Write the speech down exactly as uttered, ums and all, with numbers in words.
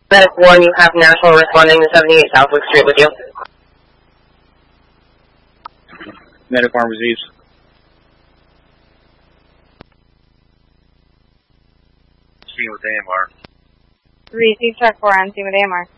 Medic one, you have National responding to seventy-eight Southwick Street with you. Medic one receives. Scene with A M R. Receive check four on scene with A M R.